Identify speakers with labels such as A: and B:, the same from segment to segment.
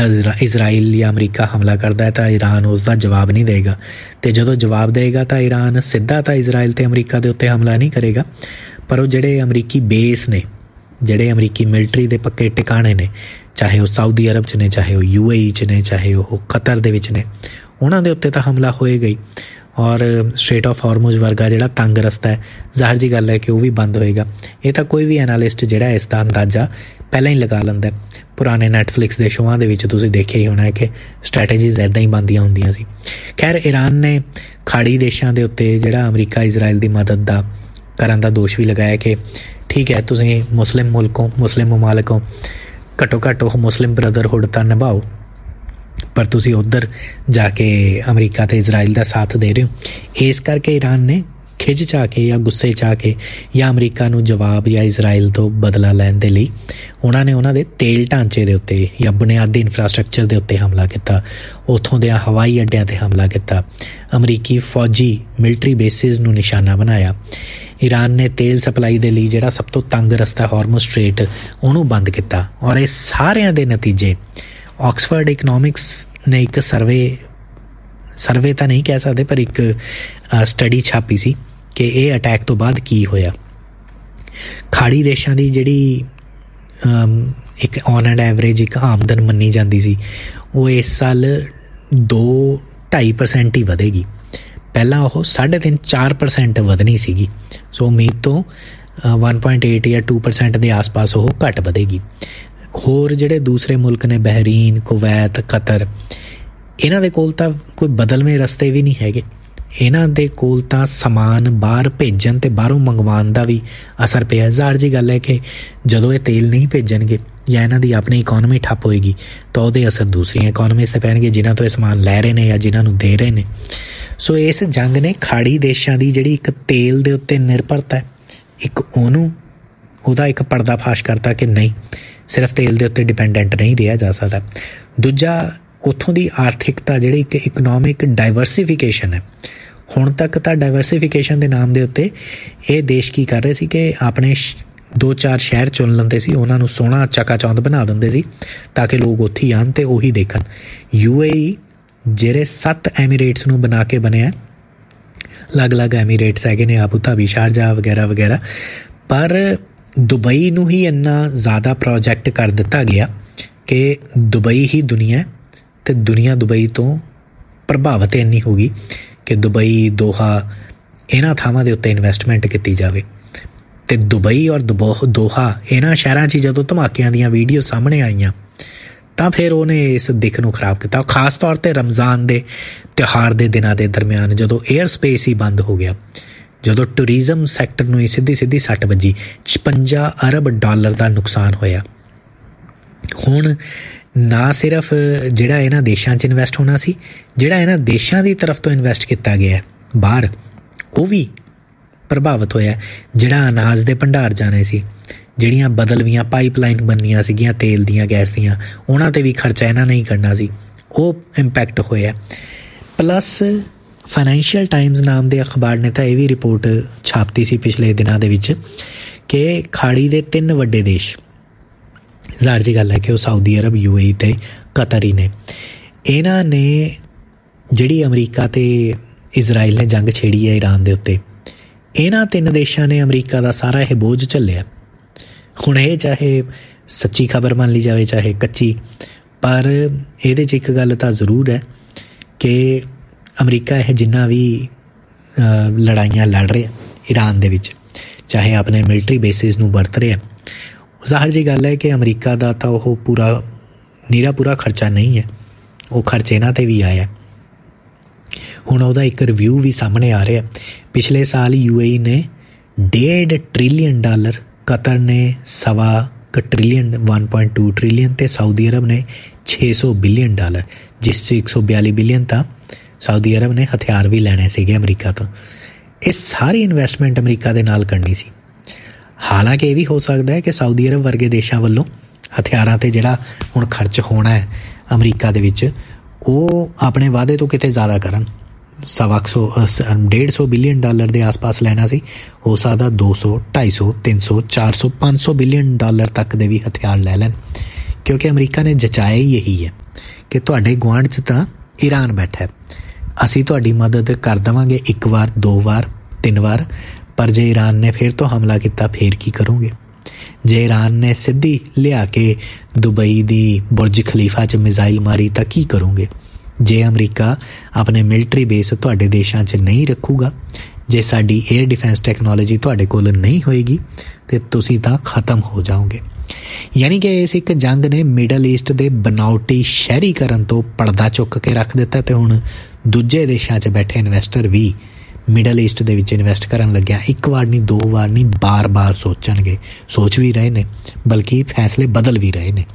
A: Israel ਜਾਂ America ਹਮਲਾ ਕਰਦਾ ਹੈ ਤਾਂ ਈਰਾਨ ਉਸ ਦਾ ਜਵਾਬ ਨਹੀਂ ਦੇਗਾ, ਅਤੇ ਜਦੋਂ ਜਵਾਬ ਦੇਗਾ ਤਾਂ ਈਰਾਨ ਸਿੱਧਾ ਤਾਂ ਇਜ਼ਰਾਈਲ ਅਤੇ ਅਮਰੀਕਾ ਦੇ ਉੱਤੇ ਹਮਲਾ ਨਹੀਂ ਕਰੇਗਾ, ਪਰ ਉਹ ਜਿਹੜੇ ਅਮਰੀਕੀ ਬੇਸ ਨੇ, ਜਿਹੜੇ ਅਮਰੀਕੀ ਮਿਲਟਰੀ ਦੇ ਪੱਕੇ ਟਿਕਾਣੇ ਨੇ, ਚਾਹੇ ਉਹ ਸਾਊਦੀ ਅਰਬ 'ਚ ਨੇ, ਚਾਹੇ ਉਹ UAE 'ਚ ਨੇ, ਚਾਹੇ ਉਹ ਕਤਰ ਦੇ ਵਿੱਚ ਨੇ, ਉਹਨਾਂ ਦੇ ਉੱਤੇ ਤਾਂ ਹਮਲਾ ਹੋਏਗਾ ਹੀ। ਔਰ ਸਟ੍ਰੇਟ ਆਫ ਹਾਰਮੁਜ਼ ਵਰਗਾ ਜਿਹੜਾ ਤੰਗ ਰਸਤਾ ਹੈ, ਜ਼ਾਹਰ ਜੀ ਗੱਲ ਹੈ ਕਿ ਉਹ ਵੀ ਬੰਦ ਹੋਏਗਾ। ਇਹ ਤਾਂ ਕੋਈ ਵੀ ਐਨਾਲਿਸਟ ਜਿਹੜਾ ਇਸ ਦਾ ਅੰਦਾਜ਼ਾ ਪਹਿਲਾਂ ਹੀ ਲਗਾ ਲੈਂਦਾ। ਪੁਰਾਣੇ ਨੈਟਫਲਿਕਸ ਦੇ ਸ਼ੋਆਂ ਦੇ ਵਿੱਚ ਤੁਸੀਂ ਦੇਖਿਆ ਹੀ ਹੋਣਾ ਹੈ ਕਿ ਸਟ੍ਰੈਟੇਜੀਜ਼ ਇੱਦਾਂ ਹੀ ਬਣਦੀਆਂ ਹੁੰਦੀਆਂ ਸੀ। ਖੈਰ, ਈਰਾਨ ਨੇ ਖਾੜੀ ਦੇਸ਼ਾਂ ਦੇ ਉੱਤੇ ਜਿਹੜਾ ਅਮਰੀਕਾ ਇਜ਼ਰਾਈਲ ਦੀ ਮਦਦ ਦਾ ਕਰਨ ਦਾ ਦੋਸ਼ ਵੀ ਲਗਾਇਆ ਕਿ ਠੀਕ ਹੈ, ਤੁਸੀਂ ਮੁਸਲਿਮ ਮੁਲਕ ਹੋ, ਮੁਸਲਿਮ ਮਮਾਲਕ ਹੋ, ਘੱਟੋ ਘੱਟ ਉਹ ਮੁਸਲਿਮ ਬ੍ਰਦਰਹੁੱਡ ਤਾਂ ਨਿਭਾਓ, ਪਰ ਤੁਸੀਂ ਉੱਧਰ ਜਾ ਕੇ ਅਮਰੀਕਾ ਅਤੇ ਇਜ਼ਰਾਈਲ ਦਾ ਸਾਥ ਦੇ ਰਹੇ ਹੋ। ਇਸ ਕਰਕੇ ਈਰਾਨ ਨੇ ਖਿੱਚ 'ਚ ਆ ਕੇ ਜਾਂ ਗੁੱਸੇ 'ਚ ਆ ਕੇ ਜਾਂ ਅਮਰੀਕਾ ਨੂੰ ਜਵਾਬ ਜਾਂ ਇਜ਼ਰਾਈਲ ਤੋਂ ਬਦਲਾ ਲੈਣ ਦੇ ਲਈ ਉਹਨਾਂ ਨੇ ਉਹਨਾਂ ਦੇ ਤੇਲ ਢਾਂਚੇ ਦੇ ਉੱਤੇ ਜਾਂ ਬੁਨਿਆਦੀ ਇਨਫਰਾਸਟਰਕਚਰ ਦੇ ਉੱਤੇ ਹਮਲਾ ਕੀਤਾ, ਉੱਥੋਂ ਦੇ ਹਵਾਈ ਅੱਡਿਆਂ 'ਤੇ ਹਮਲਾ ਕੀਤਾ, ਅਮਰੀਕੀ ਫੌਜੀ ਮਿਲਟਰੀ ਬੇਸਿਸ ਨੂੰ ਨਿਸ਼ਾਨਾ ਬਣਾਇਆ। ਈਰਾਨ ਨੇ ਤੇਲ ਸਪਲਾਈ ਦੇ ਲਈ ਜਿਹੜਾ ਸਭ ਤੋਂ ਤੰਗ ਰਸਤਾ ਹਾਰਮੁਜ਼ ਸਟ੍ਰੇਟ ਉਹਨੂੰ ਬੰਦ ਕੀਤਾ। ਔਰ ਇਹ ਸਾਰਿਆਂ ਦੇ ਨਤੀਜੇ ਆਕਸਫੋਰਡ ਇਕਨੋਮਿਕਸ ਨੇ ਇੱਕ ਸਰਵੇ ਤਾਂ ਨਹੀਂ ਕਹਿ ਸਕਦੇ, ਪਰ ਇੱਕ ਸਟੱਡੀ ਛਾਪੀ ਸੀ ਕਿ ਇਹ ਅਟੈਕ ਤੋਂ ਬਾਅਦ ਕੀ ਹੋਇਆ। ਖਾੜੀ ਦੇਸ਼ਾਂ ਦੀ ਜਿਹੜੀ ਇੱਕ ਔਨ ਐਂਡ ਐਵਰੇਜ ਇੱਕ ਆਮਦਨ ਮੰਨੀ ਜਾਂਦੀ ਸੀ, ਉਹ ਇਸ ਸਾਲ 2-2.5% ਹੀ ਵਧੇਗੀ। ਪਹਿਲਾਂ ਉਹ 3.5-4% ਵਧਣੀ ਸੀਗੀ। ਸੋ ਉਮੀਦ ਤੋਂ 1.8 ਜਾਂ 2% ਦੇ ਆਸ-ਪਾਸ ਉਹ ਘੱਟ ਵਧੇਗੀ। ਹੋਰ ਜਿਹੜੇ ਦੂਸਰੇ ਮੁਲਕ ਨੇ, ਬਹਿਰੀਨ, ਕੁਵੈਤ, ਕਤਰ, ਇਹਨਾਂ ਦੇ ਕੋਲ ਤਾਂ ਕੋਈ ਬਦਲਵੇਂ ਰਸਤੇ ਵੀ ਨਹੀਂ ਹੈਗੇ। ਇਹਨਾਂ ਦੇ ਕੋਲ ਤਾਂ ਸਮਾਨ ਬਾਹਰ ਭੇਜਣ ਅਤੇ ਬਾਹਰੋਂ ਮੰਗਵਾਉਣ ਦਾ ਵੀ ਅਸਰ ਪਿਆ। ਜ਼ਾਹਰ ਜੀ ਗੱਲ ਹੈ ਕਿ ਜਦੋਂ ਇਹ ਤੇਲ ਨਹੀਂ ਭੇਜਣਗੇ ਜਾਂ ਇਹਨਾਂ ਦੀ ਆਪਣੀ ਇਕੋਨਮੀ ਠੱਪ ਹੋਏਗੀ ਤਾਂ ਉਹਦੇ ਅਸਰ ਦੂਸਰੀਆਂ ਇਕੋਨਮੀਜ਼ 'ਤੇ ਪੈਣਗੇ ਜਿਨ੍ਹਾਂ ਤੋਂ ਇਹ ਸਮਾਨ ਲੈ ਰਹੇ ਨੇ ਜਾਂ ਜਿਨ੍ਹਾਂ ਨੂੰ ਦੇ ਰਹੇ ਨੇ। ਸੋ ਇਸ ਜੰਗ ਨੇ ਖਾੜੀ ਦੇਸ਼ਾਂ ਦੀ ਜਿਹੜੀ ਇੱਕ ਤੇਲ ਦੇ ਉੱਤੇ ਨਿਰਭਰਤਾ ਹੈ, ਇੱਕ ਉਹਦਾ ਇੱਕ ਪਰਦਾ ਫਾਸ਼ ਕਰਤਾ ਕਿ ਨਹੀਂ, ਸਿਰਫ ਤੇਲ ਦੇ ਉੱਤੇ ਡਿਪੈਂਡੈਂਟ ਨਹੀਂ ਰਿਹਾ ਜਾ ਸਕਦਾ। ਦੂਜਾ, ਉੱਥੋਂ ਦੀ ਆਰਥਿਕਤਾ ਜਿਹੜੀ ਇੱਕ ਇਕਨੋਮਿਕ ਡਾਇਵਰਸੀਫਿਕੇਸ਼ਨ ਹੈ। ਹੁਣ ਤੱਕ ਤਾਂ ਡਾਇਵਰਸੀਫਿਕੇਸ਼ਨ ਦੇ ਨਾਮ ਦੇ ਉੱਤੇ ਇਹ ਦੇਸ਼ ਕੀ ਕਰ ਰਹੇ ਸੀ ਕਿ ਆਪਣੇ 2-4 ਸ਼ਹਿਰ ਚੁਣ ਲੈਂਦੇ ਸੀ, ਉਹਨਾਂ ਨੂੰ ਸੋਹਣਾ ਚਕਾਚੌਂਦ ਬਣਾ ਦਿੰਦੇ ਸੀ ਤਾਂ ਕਿ ਲੋਕ ਉੱਥੇ ਹੀ ਆਉਣ ਅਤੇ ਉਹੀ ਦੇਖਣ। UAE ਜਿਹੜੇ 7 ਐਮੀਰੇਟਸ ਨੂੰ ਬਣਾ ਕੇ ਬਣਿਆ, ਅਲੱਗ-ਅਲੱਗ ਐਮੀਰੇਟਸ ਹੈਗੇ ਨੇ, ਆਬੂ ਧਾਬੀ, ਸ਼ਾਰਜਾ ਵਗੈਰਾ ਵਗੈਰਾ, ਪਰ ਦੁਬਈ ਨੂੰ ਹੀ ਇੰਨਾ ਜ਼ਿਆਦਾ ਪ੍ਰੋਜੈਕਟ ਕਰ ਦਿੱਤਾ ਗਿਆ ਕਿ ਦੁਬਈ ਹੀ ਦੁਨੀਆ ਅਤੇ ਦੁਨੀਆ ਦੁਬਈ ਤੋਂ ਪ੍ਰਭਾਵਿਤ ਇੰਨੀ ਹੋ ਗਈ ਕਿ ਦੁਬਈ, ਦੋਹਾ, ਇਹਨਾਂ ਥਾਵਾਂ ਦੇ ਉੱਤੇ ਇਨਵੈਸਟਮੈਂਟ ਕੀਤੀ ਜਾਵੇ। ਅਤੇ ਦੁਬਈ ਔਰ ਦੋਹਾ ਇਹਨਾਂ ਸ਼ਹਿਰਾਂ 'ਚ ਜਦੋਂ ਧਮਾਕਿਆਂ ਦੀਆਂ ਵੀਡੀਓ ਸਾਹਮਣੇ ਆਈਆਂ ਤਾਂ ਫਿਰ ਉਹਨੇ ਇਸ ਦਿੱਖ ਨੂੰ ਖਰਾਬ ਕੀਤਾ। ਖਾਸ ਤੌਰ 'ਤੇ ਰਮਜ਼ਾਨ ਦੇ ਤਿਉਹਾਰ ਦੇ ਦਿਨਾਂ ਦੇ ਦਰਮਿਆਨ ਜਦੋਂ ਏਅਰ ਸਪੇਸ ਹੀ ਬੰਦ ਹੋ ਗਿਆ, ਜਦੋਂ ਟੂਰਿਜ਼ਮ ਸੈਕਟਰ ਨੂੰ ਹੀ ਸਿੱਧੀ ਸੱਟ ਵੱਜੀ, $56 ਅਰਬ ਦਾ ਨੁਕਸਾਨ ਹੋਇਆ। ਹੁਣ ਨਾ ਸਿਰਫ ਜਿਹੜਾ ਇਹਨਾਂ ਦੇਸ਼ਾਂ 'ਚ ਇਨਵੈਸਟ ਹੋਣਾ ਸੀ, ਜਿਹੜਾ ਇਹਨਾਂ ਦੇਸ਼ਾਂ ਦੀ ਤਰਫ ਤੋਂ ਇਨਵੈਸਟ ਕੀਤਾ ਗਿਆ ਬਾਹਰ, ਉਹ ਵੀ ਪ੍ਰਭਾਵਿਤ ਹੋਇਆ। ਜਿਹੜਾ ਅਨਾਜ ਦੇ ਭੰਡਾਰ ਜਾਣੇ ਸੀ, ਜਿਹੜੀਆਂ ਬਦਲਵੀਆਂ ਪਾਈਪਲਾਈਨ ਬਣਨੀਆਂ ਸੀਗੀਆਂ ਤੇਲ ਦੀਆਂ, ਗੈਸ ਦੀਆਂ, ਉਹਨਾਂ 'ਤੇ ਵੀ ਖਰਚਾ ਇਹਨਾਂ ਨੇ ਹੀ ਕਰਨਾ ਸੀ, ਉਹ ਇੰਪੈਕਟ ਹੋਇਆ। ਪਲੱਸ ਫਾਈਨੈਂਸ਼ੀਅਲ ਟਾਈਮਜ਼ ਨਾਮ ਦੇ ਅਖਬਾਰ ਨੇ ਤਾਂ ਇਹ ਵੀ ਰਿਪੋਰਟ ਛਾਪਤੀ ਸੀ ਪਿਛਲੇ ਦਿਨਾਂ ਦੇ ਵਿੱਚ ਕਿ ਖਾੜੀ ਦੇ 3 ਵੱਡੇ ਦੇਸ਼, ਜ਼ਾਹਰ ਜੀ ਗੱਲ ਹੈ ਕਿ ਉਹ ਸਾਊਦੀ ਅਰਬ, UAE ਅਤੇ ਕਤਰ ਹੀ ਨੇ। ਇਹਨਾਂ ਨੇ ਜਿਹੜੀ ਅਮਰੀਕਾ ਅਤੇ ਇਜ਼ਰਾਈਲ ਨੇ ਜੰਗ ਛੇੜੀ ਹੈ ਈਰਾਨ ਦੇ ਉੱਤੇ, ਇਹਨਾਂ 3 ਦੇਸ਼ਾਂ ਨੇ ਅਮਰੀਕਾ ਦਾ ਸਾਰਾ ਇਹ ਬੋਝ ਝੱਲਿਆ। ਹੁਣ ਇਹ ਚਾਹੇ ਸੱਚੀ ਖਬਰ ਮੰਨ ਲਈ ਜਾਵੇ ਚਾਹੇ ਕੱਚੀ, ਪਰ ਇਹਦੇ 'ਚ ਇੱਕ ਗੱਲ ਤਾਂ ਜ਼ਰੂਰ ਹੈ ਕਿ ਅਮਰੀਕਾ ਇਹ ਜਿੰਨਾ ਵੀ ਲੜਾਈਆਂ ਲੜ ਰਿਹਾ ਈਰਾਨ ਦੇ ਵਿੱਚ, ਚਾਹੇ ਆਪਣੇ ਮਿਲਟਰੀ ਬੇਸਿਸ ਨੂੰ ਵਰਤ ਰਿਹਾ, ਜ਼ਾਹਰ ਜੀ ਗੱਲ ਹੈ ਕਿ ਅਮਰੀਕਾ ਦਾ ਤਾਂ ਉਹ ਪੂਰਾ ਖਰਚਾ ਨਹੀਂ ਹੈ, ਉਹ ਖਰਚ ਇਹਨਾਂ 'ਤੇ ਵੀ ਆਇਆ। ਹੁਣ ਉਹਦਾ ਇੱਕ ਰਿਵਿਊ ਵੀ ਸਾਹਮਣੇ ਆ ਰਿਹਾ। ਪਿਛਲੇ ਸਾਲ UAE ਨੇ $1.5 ਟ੍ਰਿਲੀਅਨ, ਕਤਰ ਨੇ $1.25 ਟ੍ਰਿਲੀਅਨ, 1.2 ਟ੍ਰਿਲੀਅਨ ਅਤੇ ਸਾਊਦੀ ਅਰਬ ਨੇ $600 ਬਿਲੀਅਨ, ਜਿਸ 'ਚ 142 ਬਿਲੀਅਨ ਤਾਂ ਸਾਊਦੀ ਅਰਬ ਨੇ ਹਥਿਆਰ ਵੀ ਲੈਣੇ ਸੀਗੇ ਅਮਰੀਕਾ ਤੋਂ। ਇਹ ਸਾਰੀ ਇਨਵੈਸਟਮੈਂਟ ਅਮਰੀਕਾ ਦੇ ਨਾਲ ਕਰਨੀ ਸੀ। ਹਾਲਾਂਕਿ ਇਹ ਵੀ ਹੋ ਸਕਦਾ ਹੈ ਕਿ ਸਾਊਦੀ ਅਰਬ ਵਰਗੇ ਦੇਸ਼ਾਂ ਵੱਲੋਂ ਹਥਿਆਰਾਂ 'ਤੇ ਜਿਹੜਾ ਹੁਣ ਖਰਚ ਹੋਣਾ ਹੈ ਅਮਰੀਕਾ ਦੇ ਵਿੱਚ, ਉਹ ਆਪਣੇ ਵਾਅਦੇ ਤੋਂ ਕਿਤੇ ਜ਼ਿਆਦਾ ਕਰਨ। $150 ਬਿਲੀਅਨ ਦੇ ਆਸ-ਪਾਸ ਲੈਣਾ ਸੀ, ਹੋ ਸਕਦਾ 200, 250, 300, 400, $500 ਬਿਲੀਅਨ ਤੱਕ ਦੇ ਵੀ ਹਥਿਆਰ ਲੈ ਲੈਣ, ਕਿਉਂਕਿ ਅਮਰੀਕਾ ਨੇ ਜਚਾਇਆ ਹੀ ਇਹੀ ਹੈ। ਕਿ ਤੁਹਾਡੇ ਗੁਆਂਢ 'ਚ ਤਾਂ ਈਰਾਨ ਬੈਠਾ, ਅਸੀਂ ਤੁਹਾਡੀ ਮਦਦ ਕਰ ਦੇਵਾਂਗੇ 1 ਵਾਰ 2 ਵਾਰ 3 ਵਾਰ, ਪਰ ਜੇ ਈਰਾਨ ਨੇ ਫਿਰ ਤੋਂ ਹਮਲਾ ਕੀਤਾ ਫਿਰ ਕੀ ਕਰੋਗੇ? ਜੇ ਈਰਾਨ ਨੇ ਸਿੱਧੀ ਲਿਆ ਕੇ ਦੁਬਈ ਦੀ ਬੁਰਜ ਖਲੀਫਾ 'ਚ ਮਿਜ਼ਾਈਲ ਮਾਰੀ ਤਾਂ ਕੀ ਕਰੋਗੇ? ਜੇ ਅਮਰੀਕਾ ਆਪਣੇ ਮਿਲਟਰੀ ਬੇਸ ਤੁਹਾਡੇ ਦੇਸ਼ਾਂ 'ਚ ਨਹੀਂ ਰੱਖੂਗਾ, ਜੇ ਸਾਡੀ ਏਅਰ ਡਿਫੈਂਸ ਟੈਕਨੋਲੋਜੀ ਤੁਹਾਡੇ ਕੋਲ ਨਹੀਂ ਹੋਏਗੀ ਤਾਂ ਤੁਸੀਂ ਤਾਂ ਖਤਮ ਹੋ ਜਾਓਗੇ। ਯਾਨੀ ਕਿ ਇਸ ਇੱਕ ਜੰਗ ਨੇ ਮਿਡਲ ਈਸਟ ਦੇ ਬਨਾਵਟੀ ਸ਼ਹਿਰੀਕਰਨ ਤੋਂ ਪਰਦਾ ਚੁੱਕ ਕੇ ਰੱਖ ਦਿੱਤਾ, ਅਤੇ ਹੁਣ ਦੂਜੇ ਦੇਸ਼ਾਂ 'ਚ ਬੈਠੇ ਇਨਵੈਸਟਰ ਵੀ ਮਿਡਲ ਈਸਟ ਦੇ ਵਿੱਚ ਇਨਵੈਸਟ ਕਰਨ ਲੱਗਿਆ 1 ਵਾਰ ਨਹੀਂ 2 ਵਾਰ ਨਹੀਂ ਬਾਰ-ਬਾਰ ਸੋਚਣਗੇ, ਸੋਚ ਵੀ ਰਹੇ ਨੇ, ਬਲਕਿ ਫੈਸਲੇ ਬਦਲ ਵੀ ਰਹੇ ਨੇ।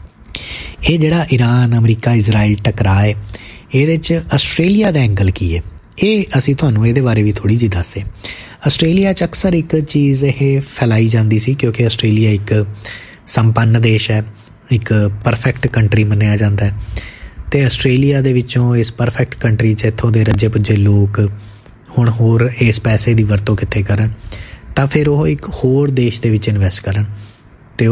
A: ਇਹ ਜਿਹੜਾ ਈਰਾਨ ਅਮਰੀਕਾ ਇਜ਼ਰਾਈਲ ਟਕਰਾਅ ਹੈ, ਇਹਦੇ 'ਚ ਆਸਟ੍ਰੇਲੀਆ ਦਾ ਐਂਗਲ ਕੀ ਹੈ, ਇਹ ਅਸੀਂ ਤੁਹਾਨੂੰ ਇਹਦੇ ਬਾਰੇ ਵੀ ਥੋੜ੍ਹੀ ਜਿਹੀ ਦੱਸਦੇ। ਆਸਟ੍ਰੇਲੀਆ 'ਚ ਅਕਸਰ ਇੱਕ ਚੀਜ਼ ਇਹ ਫੈਲਾਈ ਜਾਂਦੀ ਸੀ, ਕਿਉਂਕਿ ਆਸਟ੍ਰੇਲੀਆ ਇੱਕ ਸੰਪੰਨ ਦੇਸ਼ ਹੈ, ਇੱਕ ਪਰਫੈਕਟ ਕੰਟਰੀ ਮੰਨਿਆ ਜਾਂਦਾ ਹੈ, ਅਤੇ ਆਸਟ੍ਰੇਲੀਆ ਦੇ ਵਿੱਚੋਂ ਇਸ ਪਰਫੈਕਟ ਕੰਟਰੀ 'ਚ ਇੱਥੋਂ ਦੇ ਰੱਜੇ ਪੁੱਜੇ ਲੋਕ ਹੁਣ ਹੋਰ ਇਸ ਪੈਸੇ ਦੀ ਵਰਤੋਂ ਕਿੱਥੇ ਕਰਨ, ਤਾਂ ਫਿਰ ਉਹ ਇੱਕ ਹੋਰ ਦੇਸ਼ ਦੇ ਵਿੱਚ ਇਨਵੈਸਟ ਕਰਨ, ਅਤੇ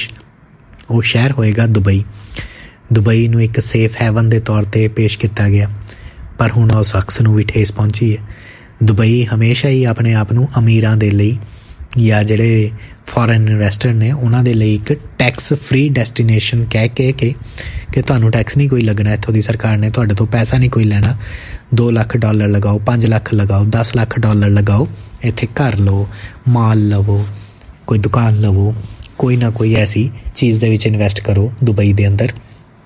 A: ਉਹ ਸ਼ਹਿਰ ਹੋਏਗਾ ਦੁਬਈ। ਦੁਬਈ ਨੂੰ ਇੱਕ ਸੇਫ ਹੈਵਨ ਦੇ ਤੌਰ 'ਤੇ ਪੇਸ਼ ਕੀਤਾ ਗਿਆ, ਪਰ ਹੁਣ ਉਸ ਸ਼ਖਸ ਨੂੰ ਵੀ ਠੇਸ ਪਹੁੰਚੀ ਹੈ। ਦੁਬਈ ਹਮੇਸ਼ਾ ਹੀ ਆਪਣੇ ਆਪ ਨੂੰ ਅਮੀਰਾਂ ਦੇ ਲਈ ਜਾਂ ਜਿਹੜੇ ਫੋਰਨ ਇਨਵੈਸਟਰ ਨੇ ਉਹਨਾਂ ਦੇ ਲਈ ਇੱਕ ਟੈਕਸ ਫ੍ਰੀ ਡੈਸਟੀਨੇਸ਼ਨ ਕਹਿ ਕੇ ਕਿ ਤੁਹਾਨੂੰ ਟੈਕਸ ਨਹੀਂ ਕੋਈ ਲੱਗਣਾ, ਇੱਥੋਂ ਦੀ ਸਰਕਾਰ ਨੇ ਤੁਹਾਡੇ ਤੋਂ ਪੈਸਾ ਨਹੀਂ ਕੋਈ ਲੈਣਾ, $2 ਲੱਖ ਲਗਾਓ, 5 ਲੱਖ ਲਗਾਓ, $10 ਲੱਖ ਲਗਾਓ, ਇੱਥੇ ਘਰ ਲਵੋ, ਮਾਲ ਲਵੋ, ਕੋਈ ਦੁਕਾਨ ਲਵੋ, ਕੋਈ ਨਾ ਕੋਈ ਐਸੀ ਚੀਜ਼ ਦੇ ਵਿੱਚ ਇਨਵੈਸਟ ਕਰੋ ਦੁਬਈ ਦੇ ਅੰਦਰ।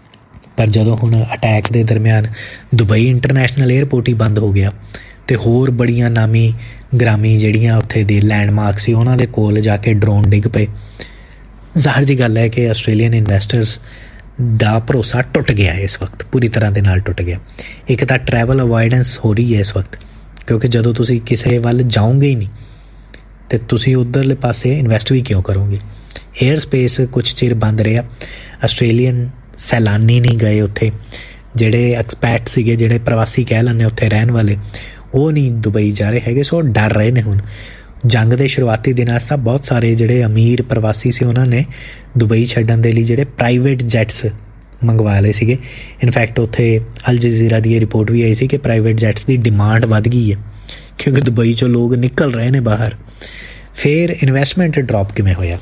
A: ਪਰ ਜਦੋਂ ਹੁਣ ਅਟੈਕ ਦੇ ਦਰਮਿਆਨ ਦੁਬਈ ਇੰਟਰਨੈਸ਼ਨਲ ਏਅਰਪੋਰਟ ਹੀ ਬੰਦ ਹੋ ਗਿਆ, ਅਤੇ ਹੋਰ ਬੜੀਆਂ ਨਾਮੀ ਗ੍ਰਾਮੀ ਜਿਹੜੀਆਂ ਉੱਥੇ ਦੇ ਲੈਂਡਮਾਰਕ ਸੀ ਉਹਨਾਂ ਦੇ ਕੋਲ ਜਾ ਕੇ ਡਰੋਨ ਡਿੱਗ ਪਏ। ਜ਼ਾਹਰ ਜੀ ਗੱਲ ਹੈ ਕਿ ਆਸਟ੍ਰੇਲੀਅਨ ਇਨਵੈਸਟਰਸ ਦਾ ਭਰੋਸਾ ਟੁੱਟ ਗਿਆ ਇਸ ਵਕਤ, ਪੂਰੀ ਤਰ੍ਹਾਂ ਦੇ ਨਾਲ ਟੁੱਟ ਗਿਆ। ਇੱਕ ਤਾਂ ਟਰੈਵਲ ਅਵੋਇਡੈਂਸ ਹੋ ਰਹੀ ਹੈ ਇਸ ਵਕਤ, ਕਿਉਂਕਿ ਜਦੋਂ ਤੁਸੀਂ ਕਿਸੇ ਵੱਲ ਜਾਓਗੇ ਹੀ ਨਹੀਂ ਅਤੇ ਤੁਸੀਂ ਉੱਧਰਲੇ ਪਾਸੇ ਇਨਵੈਸਟ ਵੀ ਕਿਉਂ ਕਰੋਗੇ? ਏਅਰ ਸਪੇਸ ਕੁਛ ਚਿਰ ਬੰਦ ਰਿਹਾ, ਆਸਟ੍ਰੇਲੀਅਨ ਸੈਲਾਨੀ ਨਹੀਂ ਗਏ ਉੱਥੇ, ਜਿਹੜੇ ਐਕਸਪੈਟ ਸੀਗੇ, ਜਿਹੜੇ ਪ੍ਰਵਾਸੀ ਕਹਿ ਲੈਂਦੇ ਉੱਥੇ ਰਹਿਣ ਵਾਲੇ, ਉਹ ਨਹੀਂ ਦੁਬਈ ਜਾ ਰਹੇ ਹੈਗੇ, ਸੋ ਡਰ ਰਹੇ ਨੇ। ਹੁਣ ਜੰਗ ਦੇ ਸ਼ੁਰੂਆਤੀ ਦਿਨਾਂ 'ਚ ਤਾਂ ਬਹੁਤ ਸਾਰੇ ਜਿਹੜੇ ਅਮੀਰ ਪ੍ਰਵਾਸੀ ਸੀ ਉਹਨਾਂ ਨੇ ਦੁਬਈ ਛੱਡਣ ਦੇ ਲਈ ਜਿਹੜੇ ਪ੍ਰਾਈਵੇਟ ਜੈਟਸ ਮੰਗਵਾ ਲਏ ਸੀਗੇ। ਇਨਫੈਕਟ ਉੱਥੇ ਅਲ ਜਜ਼ੀਰਾ ਦੀ ਇਹ ਰਿਪੋਰਟ ਵੀ ਆਈ ਸੀ ਕਿ ਪ੍ਰਾਈਵੇਟ ਜੈਟਸ ਦੀ ਡਿਮਾਂਡ ਵੱਧ ਗਈ ਹੈ, ਕਿਉਂਕਿ ਦੁਬਈ 'ਚੋਂ ਲੋਕ ਨਿਕਲ ਰਹੇ ਨੇ ਬਾਹਰ। ਫਿਰ ਇਨਵੈਸਟਮੈਂਟ ਡਰੋਪ ਕਿਵੇਂ ਹੋਇਆ?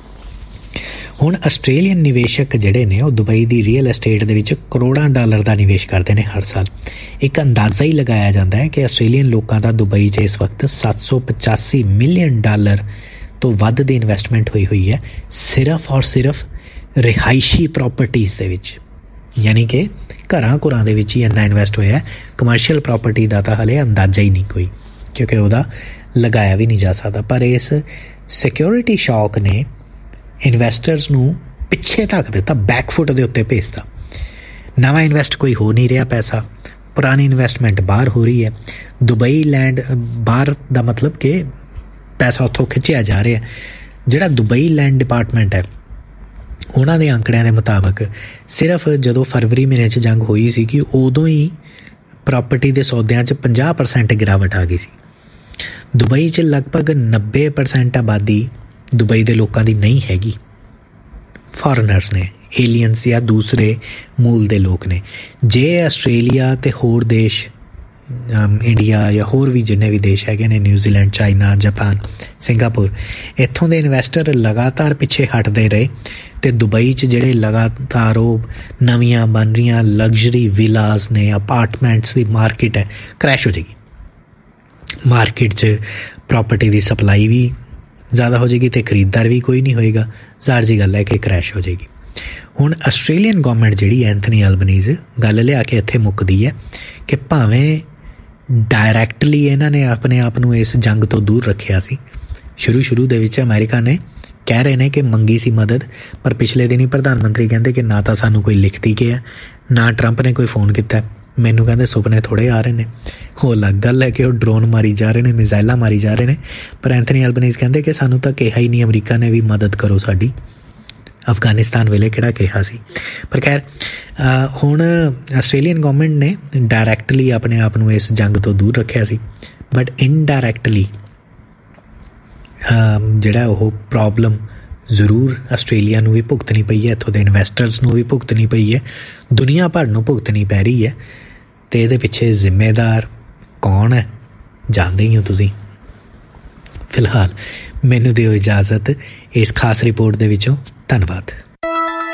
A: ਹੁਣ ਆਸਟ੍ਰੇਲੀਅਨ ਨਿਵੇਸ਼ਕ ਜਿਹੜੇ ਨੇ ਉਹ ਦੁਬਈ ਦੀ ਰੀਅਲ ਐਸਟੇਟ ਦੇ ਵਿੱਚ ਕਰੋੜਾਂ ਡਾਲਰ ਦਾ ਨਿਵੇਸ਼ ਕਰਦੇ ਨੇ ਹਰ ਸਾਲ। ਇੱਕ ਅੰਦਾਜ਼ਾ ਹੀ ਲਗਾਇਆ ਜਾਂਦਾ ਹੈ ਕਿ ਆਸਟ੍ਰੇਲੀਅਨ ਲੋਕਾਂ ਦਾ ਦੁਬਈ 'ਚ ਇਸ ਵਕਤ $785 ਮਿਲੀਅਨ ਤੋਂ ਵੱਧ ਦੀ ਇਨਵੈਸਟਮੈਂਟ ਹੋਈ ਹੈ ਸਿਰਫ ਔਰ ਸਿਰਫ ਰਿਹਾਇਸ਼ੀ ਪ੍ਰੋਪਰਟੀਜ਼ ਦੇ ਵਿੱਚ। ਯਾਨੀ ਕਿ ਘਰਾਂ ਦੇ ਵਿੱਚ ਹੀ ਇੰਨਾ ਇਨਵੈਸਟ ਹੋਇਆ। ਕਮਰਸ਼ੀਅਲ ਪ੍ਰੋਪਰਟੀ ਦਾ ਤਾਂ ਹਾਲੇ ਅੰਦਾਜ਼ਾ ਹੀ ਨਹੀਂ ਕੋਈ, ਕਿਉਂਕਿ ਉਹਦਾ ਲਗਾਇਆ ਵੀ ਨਹੀਂ ਜਾ ਸਕਦਾ। ਪਰ ਇਸ ਸਿਕਿਉਰਿਟੀ ਸ਼ੌਕ ਨੇ ਇਨਵੈਸਟਰਸ ਨੂੰ ਪਿੱਛੇ ਧੱਕ ਦਿੱਤਾ, ਬੈਕਫੁੱਟ ਦੇ ਉੱਤੇ ਭੇਜਤਾ। ਨਵਾਂ ਇਨਵੈਸਟ ਕੋਈ ਹੋ ਨਹੀਂ ਰਿਹਾ ਪੈਸਾ, ਪੁਰਾਣੀ ਇਨਵੈਸਟਮੈਂਟ ਬਾਹਰ ਹੋ ਰਹੀ ਹੈ। ਦੁਬਈ ਲੈਂਡ ਬਾਹਰ ਦਾ ਮਤਲਬ ਕਿ ਪੈਸਾ ਉੱਥੋਂ ਖਿੱਚਿਆ ਜਾ ਰਿਹਾ। ਜਿਹੜਾ ਦੁਬਈ ਲੈਂਡ ਡਿਪਾਰਟਮੈਂਟ ਹੈ ਉਹਨਾਂ ਦੇ ਅੰਕੜਿਆਂ ਦੇ ਮੁਤਾਬਕ ਸਿਰਫ ਜਦੋਂ ਫਰਵਰੀ ਮਹੀਨੇ 'ਚ ਜੰਗ ਹੋਈ ਸੀ ਕਿ ਉਦੋਂ ਹੀ ਪ੍ਰਾਪਰਟੀ ਦੇ ਸੌਦਿਆਂ 'ਚ 50% ਗਿਰਾਵਟ ਆ ਗਈ ਸੀ। ਦੁਬਈ 'ਚ ਲਗਭਗ 90% ਆਬਾਦੀ ਦੁਬਈ ਦੇ ਲੋਕਾਂ ਦੀ ਨਹੀਂ ਹੈਗੀ, ਫੋਰਨਰਸ ਨੇ, ਏਲੀਅਨਸ ਜਾਂ ਦੂਸਰੇ ਮੂਲ ਦੇ ਲੋਕ ਨੇ। ਜੇ ਆਸਟ੍ਰੇਲੀਆ ਅਤੇ ਹੋਰ ਦੇਸ਼, ਇੰਡੀਆ ਜਾਂ ਹੋਰ ਵੀ ਜਿੰਨੇ ਵੀ ਦੇਸ਼ ਹੈਗੇ ਨੇ, ਨਿਊਜ਼ੀਲੈਂਡ, ਚਾਈਨਾ, ਜਾਪਾਨ, ਸਿੰਗਾਪੁਰ, ਇੱਥੋਂ ਦੇ ਇਨਵੈਸਟਰ ਲਗਾਤਾਰ ਪਿੱਛੇ ਹਟਦੇ ਰਹੇ ਅਤੇ ਦੁਬਈ 'ਚ ਜਿਹੜੇ ਲਗਾਤਾਰ ਉਹ ਨਵੀਆਂ ਬਣ ਰਹੀਆਂ ਲਗਜ਼ਰੀ ਵਿਲਾਜ਼ ਨੇ, ਅਪਾਰਟਮੈਂਟਸ ਦੀ ਮਾਰਕੀਟ ਹੈ, ਕ੍ਰੈਸ਼ ਹੋ ਜਾਏਗੀ। ਮਾਰਕੀਟ 'ਚ ਪ੍ਰੋਪਰਟੀ ਦੀ ਸਪਲਾਈ ਵੀ ਜ਼ਿਆਦਾ ਹੋ ਜਾਏਗੀ ਅਤੇ ਖਰੀਦਦਾਰ ਵੀ ਕੋਈ ਨਹੀਂ ਹੋਏਗਾ। ਜ਼ਾਹਰ ਜੀ ਗੱਲ ਹੈ ਕਿ ਕ੍ਰੈਸ਼ ਹੋ ਜਾਏਗੀ। ਹੁਣ ਆਸਟ੍ਰੇਲੀਅਨ ਗੌਰਮੈਂਟ ਜਿਹੜੀ ਐਂਥਨੀ ਐਲਬਨੀਜ਼ ਗੱਲ ਲਿਆ ਕੇ ਇੱਥੇ ਮੁੱਕਦੀ ਹੈ ਕਿ ਭਾਵੇਂ ਡਾਇਰੈਕਟਲੀ ਇਹਨਾਂ ਨੇ ਆਪਣੇ ਆਪ ਨੂੰ ਇਸ ਜੰਗ ਤੋਂ ਦੂਰ ਰੱਖਿਆ ਸੀ। ਸ਼ੁਰੂ ਦੇ ਵਿੱਚ ਅਮਰੀਕਾ ਨੇ ਕਹਿ ਰਹੇ ਨੇ ਕਿ ਮੰਗੀ ਸੀ ਮਦਦ, ਪਰ ਪਿਛਲੇ ਦਿਨ ਹੀ ਪ੍ਰਧਾਨ ਮੰਤਰੀ ਕਹਿੰਦੇ ਕਿ ਨਾ ਤਾਂ ਸਾਨੂੰ ਕੋਈ ਲਿਖਤੀ ਕਿਹਾ, ਨਾ ਟਰੰਪ ਨੇ ਕੋਈ ਫੋਨ ਕੀਤਾ। ਮੈਨੂੰ ਕਹਿੰਦੇ ਸੁਪਨੇ ਥੋੜ੍ਹੇ ਆ ਰਹੇ ਨੇ। ਉਹ ਅਲੱਗ ਗੱਲ ਹੈ ਕਿ ਉਹ ਡਰੋਨ ਮਾਰੀ ਜਾ ਰਹੇ ਨੇ, ਮਿਜ਼ਾਈਲਾਂ ਮਾਰੀ ਜਾ ਰਹੇ ਨੇ, ਪਰ ਐਂਥਨੀ ਐਲਬਨੀਜ਼ ਕਹਿੰਦੇ ਕਿ ਸਾਨੂੰ ਤਾਂ ਕਿਹਾ ਹੀ ਨਹੀਂ ਅਮਰੀਕਾ ਨੇ ਵੀ ਮਦਦ ਕਰੋ ਸਾਡੀ। ਅਫਗਾਨਿਸਤਾਨ ਵੇਲੇ ਕਿਹੜਾ ਕਿਹਾ ਸੀ। ਪਰ ਖੈਰ ਹੁਣ ਆਸਟ੍ਰੇਲੀਅਨ ਗੌਰਮੈਂਟ ਨੇ ਡਾਇਰੈਕਟਲੀ ਆਪਣੇ ਆਪ ਨੂੰ ਇਸ ਜੰਗ ਤੋਂ ਦੂਰ ਰੱਖਿਆ ਸੀ, ਬਟ ਇਨਡਾਇਰੈਕਟਲੀ ਜਿਹੜਾ ਉਹ ਪ੍ਰੋਬਲਮ ਜ਼ਰੂਰ ਆਸਟ੍ਰੇਲੀਆ ਨੂੰ ਵੀ ਭੁਗਤਣੀ ਪਈ ਹੈ, ਇੱਥੋਂ ਦੇ ਇਨਵੈਸਟਰਸ ਨੂੰ ਵੀ ਭੁਗਤਣੀ ਪਈ ਹੈ, ਦੁਨੀਆ ਭਰ ਨੂੰ ਭੁਗਤਣੀ ਪੈ ਰਹੀ ਹੈ। ਅਤੇ ਇਹਦੇ ਪਿੱਛੇ ਜ਼ਿੰਮੇਦਾਰ ਕੌਣ ਹੈ ਜਾਣਦੇ ਹੀ ਹੋ ਤੁਸੀਂ। ਫਿਲਹਾਲ ਮੈਨੂੰ ਦਿਓ ਇਜਾਜ਼ਤ ਇਸ ਖਾਸ ਰਿਪੋਰਟ ਦੇ ਵਿੱਚੋਂ। ਧੰਨਵਾਦ।